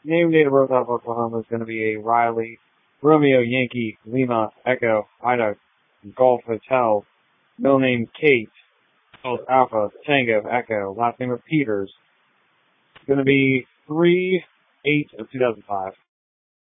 Name, date of birth of Oklahoma is going to be a Riley, Romeo, Yankee, Lima, Echo, Ida, Golf Hotel. Middle name Kate, spelled Alpha, Tango, Echo. Last name of Peters. It's going to be 3/8/2005.